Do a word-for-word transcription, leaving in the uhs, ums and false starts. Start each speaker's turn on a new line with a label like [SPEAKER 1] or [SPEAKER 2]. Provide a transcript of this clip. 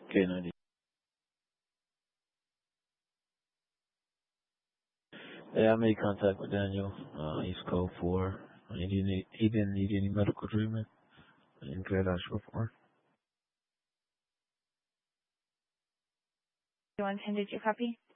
[SPEAKER 1] K ninety. Yeah, I made contact with Daniel. Uh, he's code four. He didn't need, he didn't need any medical treatment. And cleared out short form.
[SPEAKER 2] You want to did you copy?